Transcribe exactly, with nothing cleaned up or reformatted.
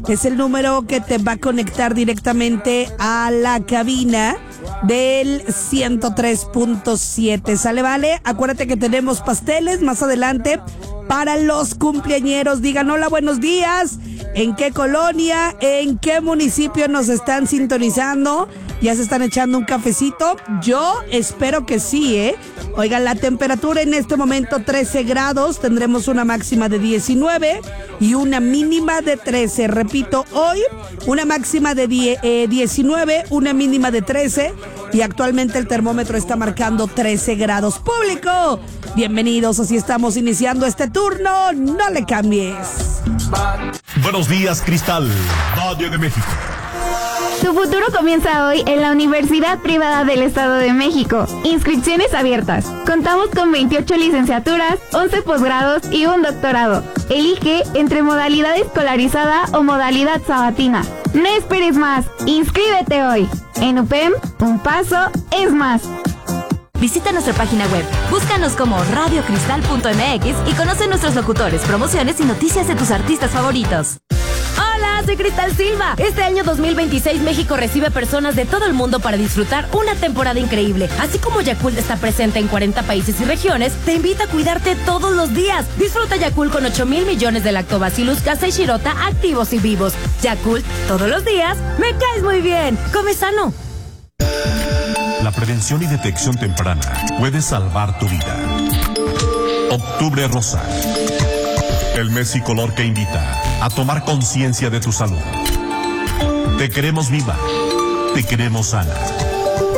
es el número que te va a conectar directamente a la cabina del ciento tres punto siete. ¿Sale, vale? Acuérdate que tenemos pasteles más adelante para los cumpleañeros. Digan hola, buenos días. ¿En qué colonia, en qué municipio nos están sintonizando? ¿Ya se están echando un cafecito? Yo espero que sí, ¿eh? Oigan, la temperatura en este momento trece grados, tendremos una máxima de diecinueve y una mínima de trece. Repito, hoy una máxima de diecinueve, una mínima de trece y actualmente el termómetro está marcando trece grados. ¡Público! Bienvenidos, así estamos iniciando este turno, no le cambies. Buenos días, Cristal, Valle de México. Tu futuro comienza hoy en la Universidad Privada del Estado de México. Inscripciones abiertas. Contamos con veintiocho licenciaturas, once posgrados y un doctorado. Elige entre modalidad escolarizada o modalidad sabatina. No esperes más. Inscríbete hoy. En U P E M, un paso es más. Visita nuestra página web, búscanos como radio cristal punto m x y conoce nuestros locutores, promociones y noticias de tus artistas favoritos. Hola, soy Cristal Silva. Este año dos mil veintiséis México recibe personas de todo el mundo para disfrutar una temporada increíble. Así como Yakult está presente en cuarenta países y regiones, te invita a cuidarte todos los días. Disfruta Yakult con ocho mil millones de lactobacillus casei shirota activos y vivos. Yakult, todos los días, me caes muy bien. Come sano. La prevención y detección temprana puede salvar tu vida. Octubre Rosa. El mes y color que invita a tomar conciencia de tu salud. Te queremos viva. Te queremos sana.